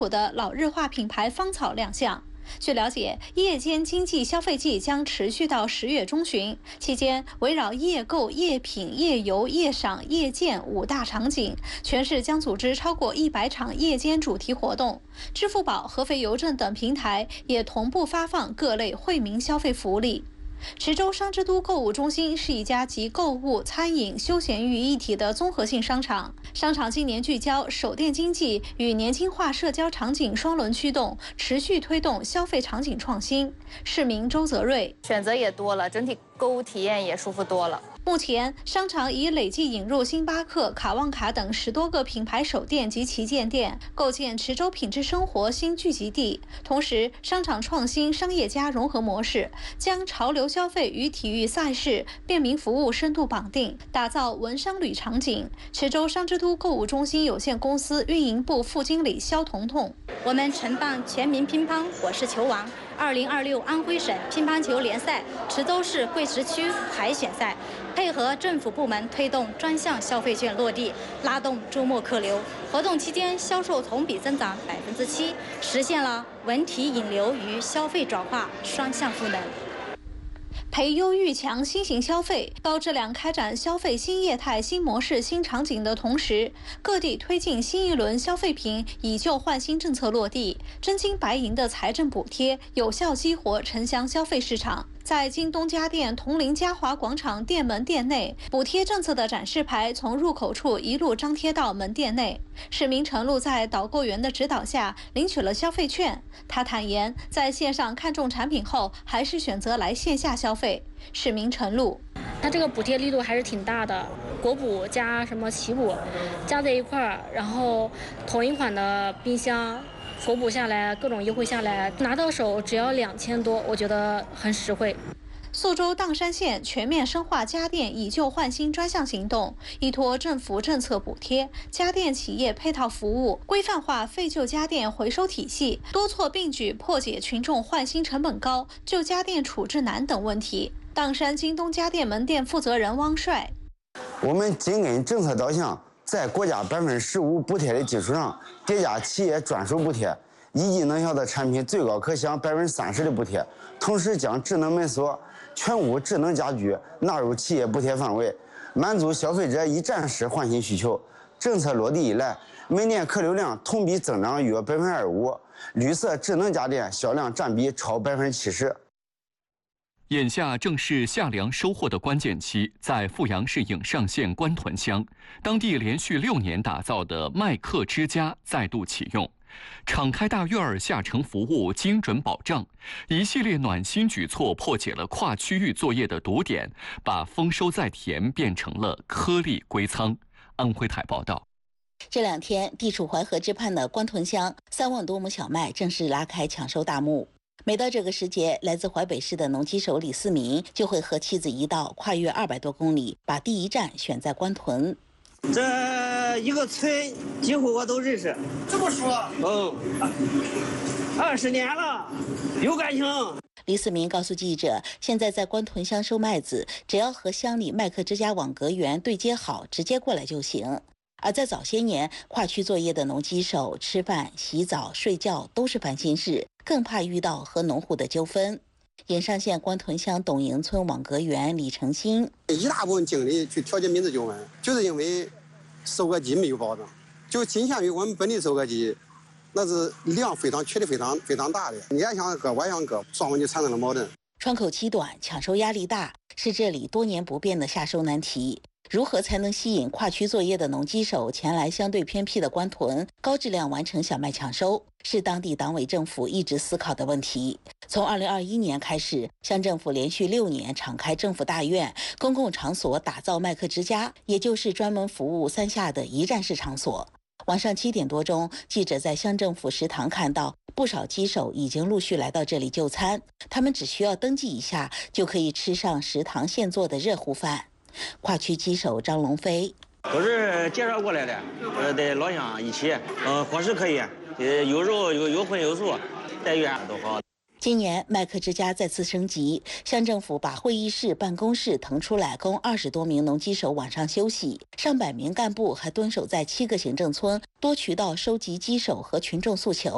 的老日化品牌芳草亮相。据了解，夜间经济消费季将持续到10月中旬，期间围绕夜购、夜品、夜游、夜赏、夜见5大场景，全市将组织超过100场夜间主题活动。支付宝、合肥邮政等平台也同步发放各类惠民消费福利。池州商之都购物中心是一家集购物、餐饮、休闲于一体的综合性商场。商场今年聚焦手电经济与年轻化社交场景双轮驱动，持续推动消费场景创新。市民周泽瑞： 选择也多了，整体购物体验也舒服多了。 目前，商场已累计引入星巴克、卡旺卡等10多个品牌手店及旗舰店，构建池州品质生活新聚集地。同时，商场创新商业加融合模式，将潮流消费与体育赛事、便民服务深度绑定，打造文商旅场景。池州商之都购物中心有限公司运营部副经理肖彤彤： 我们承办全民乒乓我是球王2026安徽省乒乓球联赛池州市贵池区海选赛，配合政府部门推动专项消费券落地，拉动周末客流。活动期间销售同比增长7%，实现了文体引流与消费转化双向赋能。 培优育强新型消费，高质量开展消费新业态、新模式、新场景的同时，各地推进新一轮消费品以旧换新政策落地，真金白银的财政补贴有效激活城乡消费市场。在京东家电铜陵嘉华广场店门店内，补贴政策的展示牌从入口处一路张贴到门店内。市民陈露在导购员的指导下领取了消费券。他坦言，在线上看中产品后，还是选择来线下消费。市民陈露： 它这个补贴力度还是挺大的，国补加什么旗补加在一块儿，然后同一款的冰箱。国补下来，各种优惠下来，拿到手只要2000多，我觉得很实惠。 宿州砀山县全面深化家电以旧换新专项行动，依托政府政策补贴、家电企业配套服务，规范化废旧家电回收体系，多措并举破解群众换新成本高、旧家电处置难等问题。砀山京东家电门店负责人汪帅： 我们紧跟政策导向，在国家15%补贴的基础上，叠加企业专属补贴，一级能效的产品最高可享30%的补贴，同时将智能门锁、全屋智能家居纳入企业补贴范围，满足消费者一站式换新需求。政策落地以来，每年客流量同比增长约25%，绿色智能家电销量占比超70%。 眼下正是夏粮收获的关键期，在阜阳市颍上县官屯乡，当地连续6年打造的麦客之家再度启用，敞开大院下沉服务精准保障，一系列暖心举措破解了跨区域作业的堵点，把丰收在田变成了颗粒归仓。安徽台报道。 这2天，地处淮河之畔的官屯乡3万多亩小麦正式拉开抢收大幕。每到这个时节，来自淮北市的农机手李思明就会和妻子一道跨越200多公里，把第一站选在官屯。 这一个村几乎我都认识。 这么说 ？20年了，有感情。 李思明告诉记者，现在在官屯乡收麦子，只要和乡里麦客之家网格员对接好，直接过来就行。而在早些年，跨区作业的农机手吃饭、洗澡、睡觉都是烦心事，更怕遇到和农户的纠纷。颍上县官屯乡董营村网格员李成新： 一大部分精力去调解民事纠纷，就是因为收割机没有保障，就仅限于我们本地收割机，那是量缺的非常大的，你也想割，我也想割，双方就产生了矛盾。 窗口期短，抢收压力大，是这里多年不变的夏收难题。如何才能吸引跨区作业的农机手前来相对偏僻的官屯，高质量完成小麦抢收，是当地党委政府一直思考的问题。从2021年开始，乡政府连续6年敞开政府大院、公共场所打造麦客之家，也就是专门服务3下的一站式场所。晚上7点多钟，记者在乡政府食堂看到不少机手已经陆续来到这里就餐，他们只需要登记一下，就可以吃上食堂现做的热乎饭。跨区机手张龙飞： 都是介绍过来的，在老乡一起，伙食可以，有肉有荤有素，待遇都好。 今年麦客之家再次升级，乡政府把会议室、办公室腾出来，供20多名农机手晚上休息。上百名干部还蹲守在7个行政村，多渠道收集机手和群众诉求。